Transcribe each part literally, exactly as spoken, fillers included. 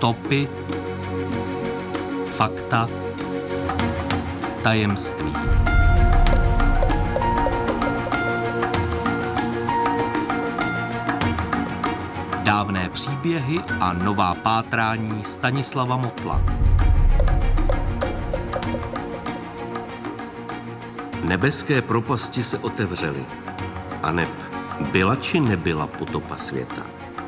Potopy, fakta, tajemství. Dávné příběhy a nová pátrání Stanislava Motla. Nebeské propasti se otevřely. Aneb byla či nebyla potopa světa?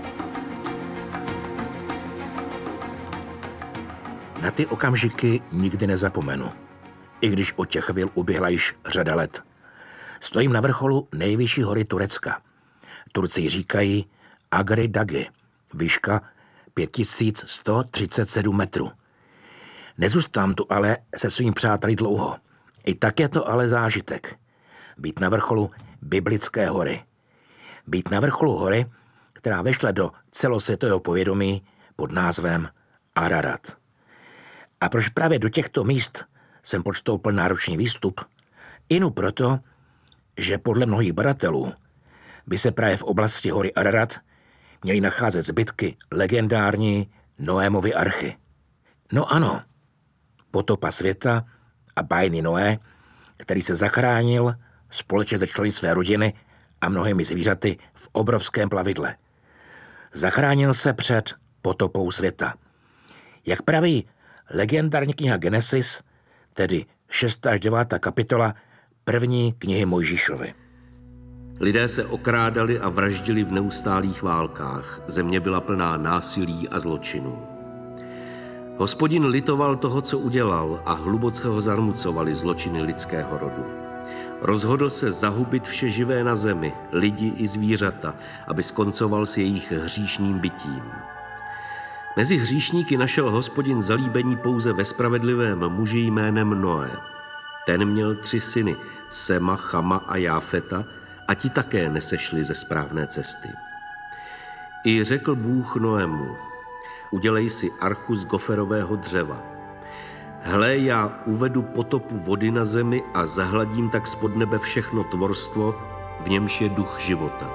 Na ty okamžiky nikdy nezapomenu. I když od těch chvil uběhla již řada let. Stojím na vrcholu nejvyšší hory Turecka. Turci ji říkají Agri Dagi, výška pět tisíc sto třicet sedm metrů. Nezůstám tu ale se svými přáteli dlouho. I tak je to ale zážitek. Být na vrcholu biblické hory. Být na vrcholu hory, která vešla do celosvětového povědomí pod názvem Ararat. A proč právě do těchto míst jsem podstoupil náročný výstup? Inu proto, že podle mnohých badatelů by se právě v oblasti hory Ararat měly nacházet zbytky legendární Noémovy archy. No ano, potopa světa a bájný Noé, který se zachránil společně se členy své rodiny a mnohými zvířaty v obrovském plavidle. Zachránil se před potopou světa. Jak praví legendární kniha Genesis, tedy šestá až devátá kapitola první knihy Mojžíšovy. Lidé se okrádali a vraždili v neustálých válkách. Země byla plná násilí a zločinů. Hospodin litoval toho, co udělal, a hluboce ho zarmucovaly zločiny lidského rodu. Rozhodl se zahubit vše živé na zemi, lidi i zvířata, aby skoncoval s jejich hříšným bytím. Mezi hříšníky našel Hospodin zalíbení pouze ve spravedlivém muži jménem Noé. Ten měl tři syny, Sema, Chama a Jáfeta, a ti také nesešli ze správné cesty. I řekl Bůh Noému: udělej si archu z goferového dřeva. Hle, já uvedu potopu vody na zemi a zahladím tak spod nebe všechno tvorstvo, v němž je duch života.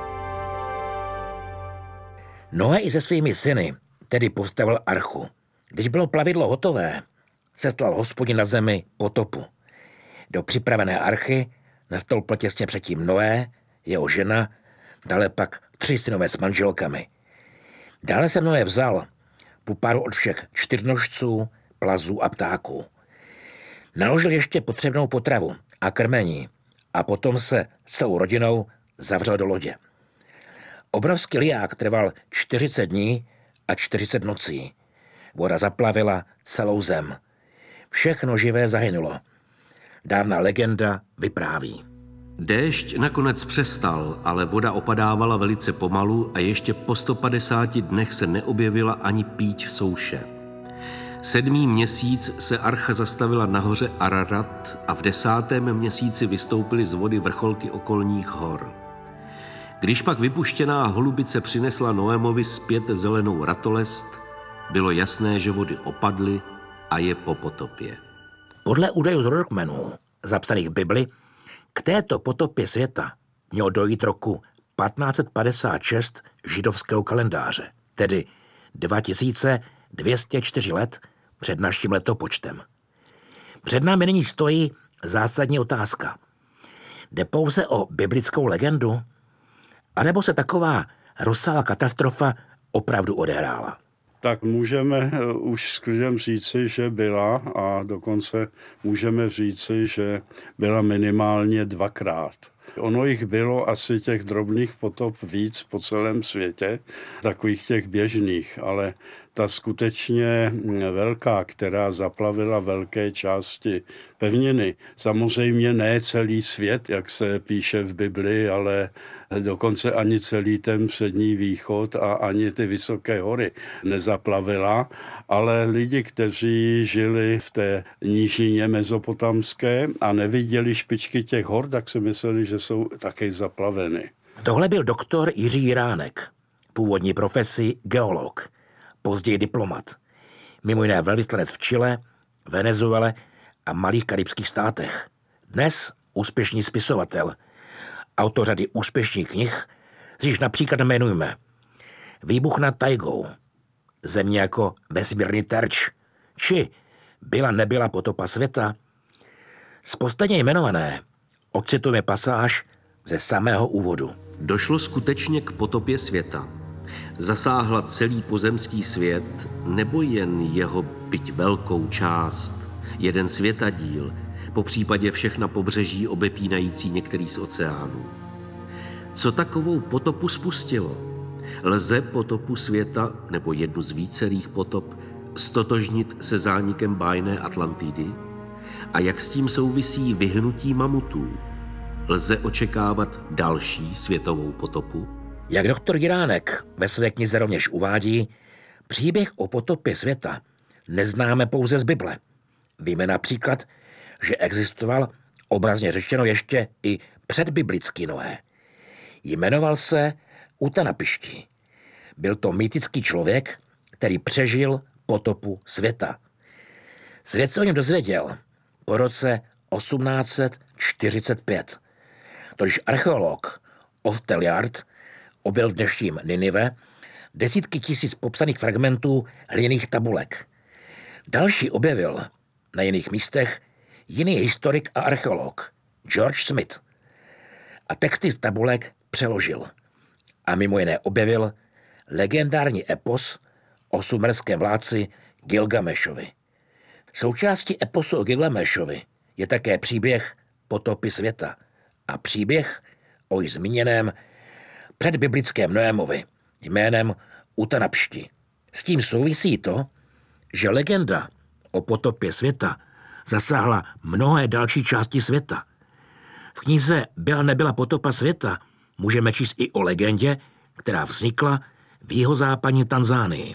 Noé i se svými syny tedy postavil archu. Když bylo plavidlo hotové, seslal Hospodin na zemi potopu. Do připravené archy nastoupil těsně předtím Noé, jeho žena, dále pak tři synové s manželkami. Dále se Noé vzal puparu od všech čtyřnožců, plazů a ptáků. Naložil ještě potřebnou potravu a krmení a potom se celou rodinou zavřel do lodě. Obrovský liják trval čtyřicet dní a čtyřicet nocí. Voda zaplavila celou zem. Všechno živé zahynulo. Dávná legenda vypráví. Déšť nakonec přestal, ale voda opadávala velice pomalu a ještě po sto padesáti dnech se neobjevila ani píď v souše. Sedmý měsíc se archa zastavila nahoře Ararat a v desátém měsíci vystoupily z vody vrcholky okolních hor. Když pak vypuštěná holubice přinesla Noémovi zpět zelenou ratolest, bylo jasné, že vody opadly a je po potopě. Podle údajů z rodokmenů zapsaných v Bibli k této potopě světa mělo dojít roku patnáct set padesát šest židovského kalendáře, tedy dva tisíce dvě stě čtyři let před naším letopočtem. Před námi nyní stojí zásadní otázka. Jde pouze o biblickou legendu? A nebo se taková rozsáhlá katastrofa opravdu odehrála? Tak můžeme už s klidem říci, že byla, a dokonce můžeme říci, že byla minimálně dvakrát. Ono jich bylo asi těch drobných potop víc po celém světě, takových těch běžných, ale ta skutečně velká, která zaplavila velké části pevniny. Samozřejmě ne celý svět, jak se píše v Bibli, ale dokonce ani celý ten přední východ a ani ty vysoké hory nezaplavila, ale lidi, kteří žili v té nížině mezopotamské a neviděli špičky těch hor, tak si mysleli, že jsou také zaplaveny. Tohle byl doktor Jiří Jiránek, původní profesí geolog, později diplomat. Mimo jiné velvyslanec v Chile, Venezuele a malých karibských státech. Dnes úspěšný spisovatel, autor řady úspěšných knih, z nichž například jmenujeme Výbuch nad taigou, Země jako vesmírný terč, či byla nebyla potopa světa. Z posledně jmenované ocitujeme pasáž ze samého úvodu. Došlo skutečně k potopě světa. Zasáhla celý pozemský svět, nebo jen jeho byť velkou část, jeden světadíl, po případě všechna pobřeží obepínající některý z oceánů. Co takovou potopu spustilo? Lze potopu světa, nebo jednu z vícerých potop, stotožnit se zánikem bájné Atlantidy? A jak s tím souvisí vyhnutí mamutů? Lze očekávat další světovou potopu? Jak doktor Jiránek ve své knize rovněž uvádí, příběh o potopě světa neznáme pouze z Bible. Víme například, že existoval, obrazně řečeno, ještě i předbiblický Noé. Jmenoval se Utanapišti. Byl to mýtický člověk, který přežil potopu světa. Svět se o něm dozvěděl po roce osmnáct set čtyřicet pět, totiž archeolog Ofteliard objevil v dnešním Ninive desítky tisíc popsaných fragmentů hlinných tabulek. Další objevil na jiných místech jiný historik a archeolog George Smith a texty z tabulek přeložil. A mimo jiné objevil legendární epos o sumerském vládci Gilgamešovi. Součástí eposu o Gilgamešovi je také příběh potopy světa a příběh o již zmíněném předbiblickém Noémovi jménem Utanapšti. S tím souvisí to, že legenda o potopě světa zasáhla mnohé další části světa. V knize Byla nebyla potopa světa můžeme číst i o legendě, která vznikla v jihozápadní Tanzánii.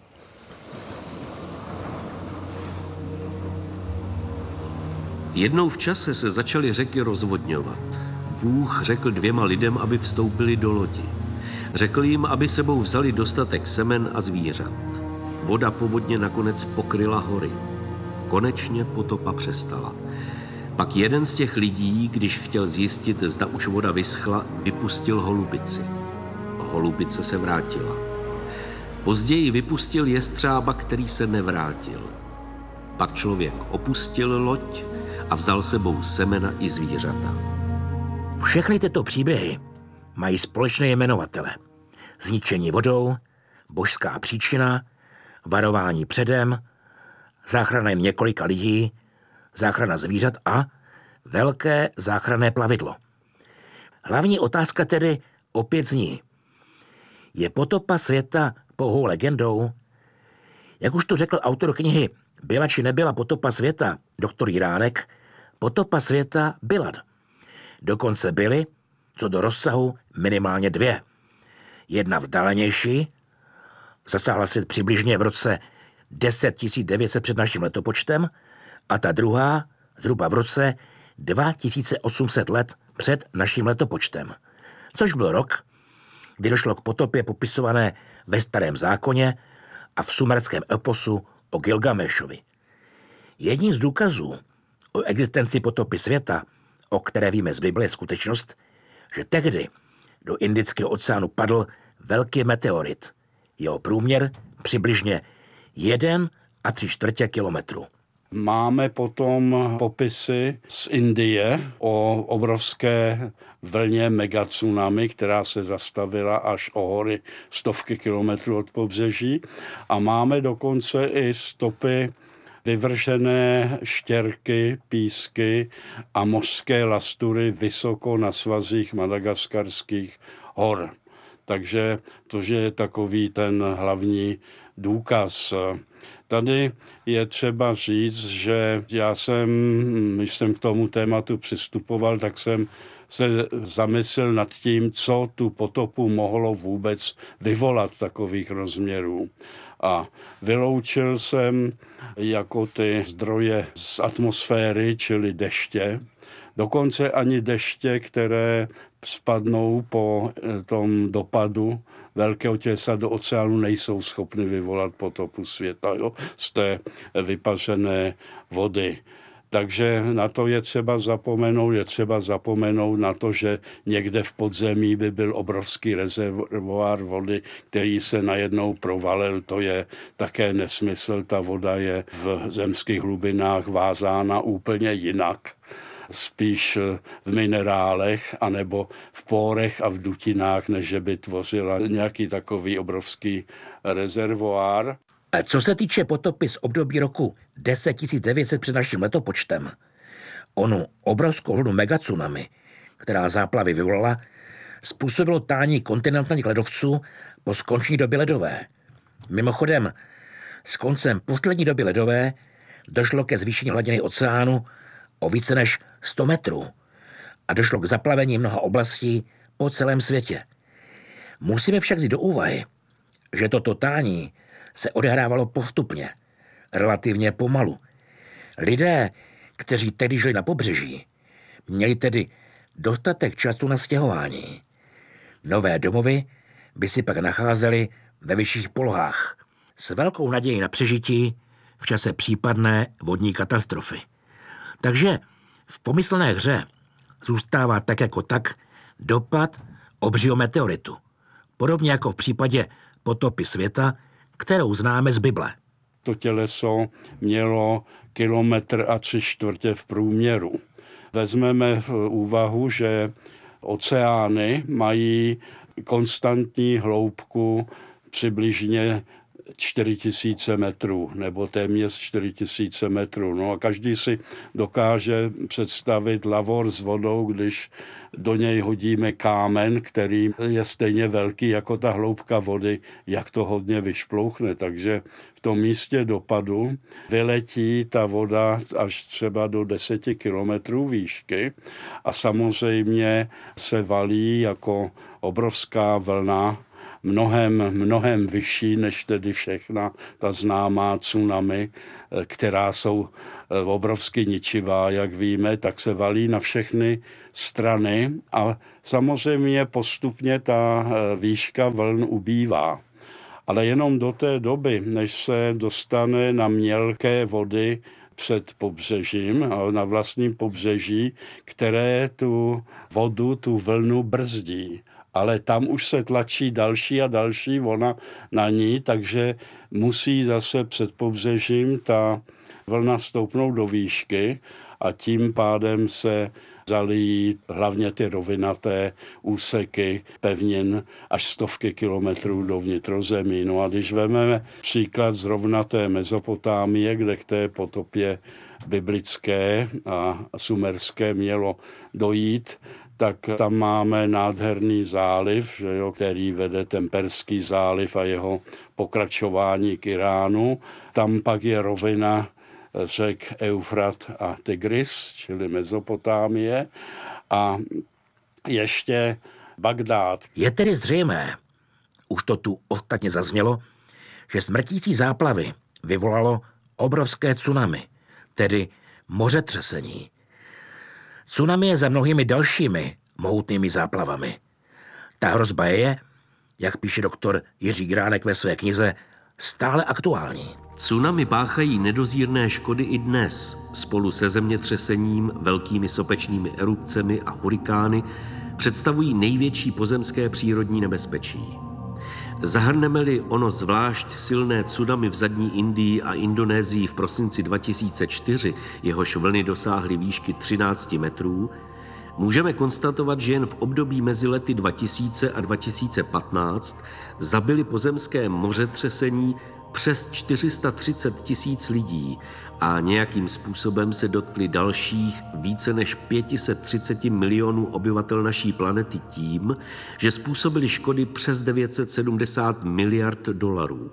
Jednou v čase se začaly řeky rozvodňovat. Bůh řekl dvěma lidem, aby vstoupili do lodi. Řekl jim, aby sebou vzali dostatek semen a zvířat. Voda povodně nakonec pokryla hory. Konečně potopa přestala. Pak jeden z těch lidí, když chtěl zjistit, zda už voda vyschla, vypustil holubici. Holubice se vrátila. Později vypustil jestřába, který se nevrátil. Pak člověk opustil loď a vzal sebou semena i zvířata. Všechny tyto příběhy mají společné jmenovatele. Zničení vodou, božská příčina, varování předem, záchrana jen několika lidí, záchrana zvířat a velké záchranné plavidlo. Hlavní otázka tedy opět zní. Je potopa světa pouhou legendou? Jak už to řekl autor knihy Byla či nebyla potopa světa, doktor Jiránek, potopa světa byla. Dokonce byly, co do rozsahu, minimálně dvě. Jedna vzdálenější, zasáhla svět přibližně v roce deset tisíc devět set před naším letopočtem, a ta druhá zhruba v roce dva tisíce osm set let před naším letopočtem, což byl rok, kdy došlo k potopě popisované ve Starém zákoně a v sumerském eposu o Gilgamešovi. Jedním z důkazů o existenci potopy světa, o které víme z Bible, je skutečnost, že tehdy do Indického oceánu padl velký meteorit. Jeho průměr přibližně jeden a tři čtvrtě kilometru. Máme potom popisy z Indie o obrovské vlně megatsunami, která se zastavila až o hory stovky kilometrů od pobřeží. A máme dokonce i stopy vyvržené štěrky, písky a mořské lastury vysoko na svazích madagaskarských hor. Takže to je takový ten hlavní důkaz. Tady je třeba říct, že já jsem, když jsem k tomu tématu přistupoval, tak jsem se zamyslel nad tím, co tu potopu mohlo vůbec vyvolat takových rozměrů. A vyloučil jsem jako ty zdroje z atmosféry, čili deště, dokonce ani deště, které spadnou po tom dopadu velkého těsa do oceánu, nejsou schopny vyvolat potopu světa, jo, z té vypařené vody. Takže na to je třeba zapomenout, je třeba zapomenout na to, že někde v podzemí by byl obrovský rezervoár vody, který se najednou provalil. To je také nesmysl, ta voda je v zemských hlubinách vázána úplně jinak. Spíš v minerálech anebo v pórech a v dutinách, než by tvořila nějaký takový obrovský rezervoár. Co se týče potopy z období roku deset tisíc devět set před naším letopočtem, onu obrovskou vlnu megatsunami, která záplavy vyvolala, způsobilo tání kontinentálních ledovců po skončení doby ledové. Mimochodem, s koncem poslední doby ledové došlo ke zvýšení hladiny oceánu o více než sto metrů a došlo k zaplavení mnoha oblastí po celém světě. Musíme však vzít do úvahy, že toto tání se odehrávalo postupně, relativně pomalu. Lidé, kteří tehdy žili na pobřeží, měli tedy dostatek času na stěhování. Nové domovy by si pak nacházely ve vyšších polohách s velkou nadějí na přežití v čase případné vodní katastrofy. Takže v pomyslné hře zůstává tak jako tak dopad obřího meteoritu, podobně jako v případě potopy světa, kterou známe z Bible. To těleso mělo kilometr a tři čtvrtě v průměru. Vezmeme v úvahu, že oceány mají konstantní hloubku přibližně čtyři tisíce metrů, nebo téměř čtyři tisíce metrů. No a každý si dokáže představit lavor s vodou, když do něj hodíme kámen, který je stejně velký jako ta hloubka vody, jak to hodně vyšplouchne. Takže v tom místě dopadu vyletí ta voda až třeba do deseti kilometrů výšky a samozřejmě se valí jako obrovská vlna, mnohem, mnohem vyšší než tedy všechna ta známá tsunami, která jsou obrovsky ničivá, jak víme, tak se valí na všechny strany a samozřejmě postupně ta výška vln ubývá. Ale jenom do té doby, než se dostane na mělké vody před pobřežím, na vlastním pobřeží, které tu vodu, tu vlnu brzdí. Ale tam už se tlačí další a další vlna na ní, takže musí zase před pobřežím ta vlna stoupnout do výšky a tím pádem se zalijí hlavně ty rovinaté úseky pevnin až stovky kilometrů do vnitrozemí. No a když vezmeme příklad z rovnaté Mezopotámie, kde k té potopě biblické a sumerské mělo dojít, tak tam máme nádherný záliv, že jo, který vede ten Perský záliv a jeho pokračování k Iránu. Tam pak je rovina řek Eufrat a Tigris, čili Mezopotámie, a ještě Bagdád. Je tedy zřejmé, už to tu ostatně zaznělo, že smrtící záplavy vyvolalo obrovské tsunami, tedy mořetřesení. Tsunami je za mnohými dalšími mohutnými záplavami. Ta hrozba je, jak píše doktor Jiří Gránek ve své knize, stále aktuální. Tsunami páchají nedozírné škody i dnes. Spolu se zemětřesením, velkými sopečnými erupcemi a hurikány představují největší pozemské přírodní nebezpečí. Zahrneme-li ono zvlášť silné tsunami v zadní Indii a Indonésii v prosinci dva tisíce čtyři, jehož vlny dosáhly výšky třináct metrů, můžeme konstatovat, že jen v období mezi lety dva tisíce a dva tisíce patnáct zabili pozemské mořetřesení přes čtyři sta třicet tisíc lidí a nějakým způsobem se dotkli dalších více než pět set třicet milionů obyvatel naší planety tím, že způsobili škody přes devět set sedmdesát miliard dolarů.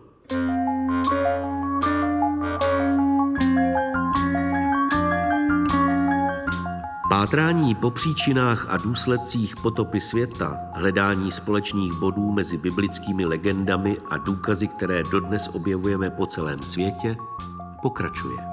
Pátrání po příčinách a důsledcích potopy světa, hledání společných bodů mezi biblickými legendami a důkazy, které dodnes objevujeme po celém světě, pokračuje.